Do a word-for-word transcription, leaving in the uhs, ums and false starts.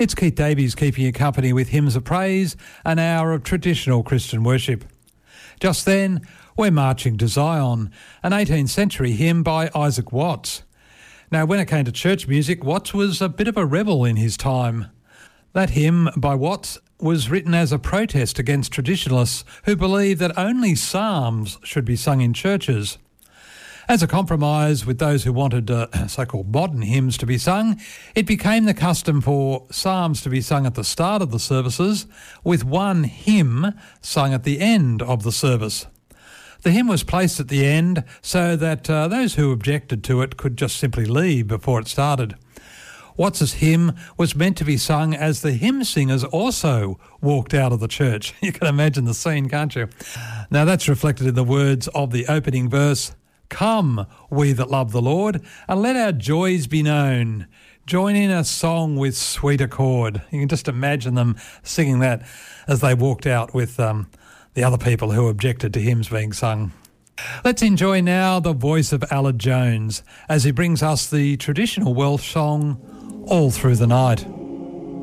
It's Keith Davies keeping you company with hymns of praise, an hour of traditional Christian worship. Just then, we're marching to Zion, an eighteenth century hymn by Isaac Watts. Now, when it came to church music, Watts was a bit of a rebel in his time. That hymn by Watts was written as a protest against traditionalists who believed that only psalms should be sung in churches. As a compromise with those who wanted uh, so-called modern hymns to be sung, it became the custom for psalms to be sung at the start of the services, with one hymn sung at the end of the service. The hymn was placed at the end so that uh, those who objected to it could just simply leave before it started. Watts's hymn was meant to be sung as the hymn singers also walked out of the church. You can imagine the scene, can't you? Now that's reflected in the words of the opening verse, "Come, we that love the Lord, and let our joys be known. Join in a song with sweet accord." You can just imagine them singing that as they walked out with um, the other people who objected to hymns being sung. Let's enjoy now the voice of Aled Jones as he brings us the traditional Welsh song, "All Through the Night."